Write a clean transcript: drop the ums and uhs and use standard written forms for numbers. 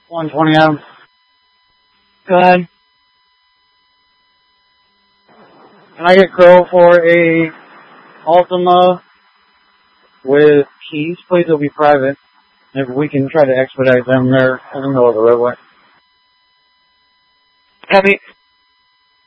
120 Adam. Go ahead. Can I get Crow for a Altima with keys, please? It'll be private. If we can try to expedite them, they're in the middle of the roadway. Copy.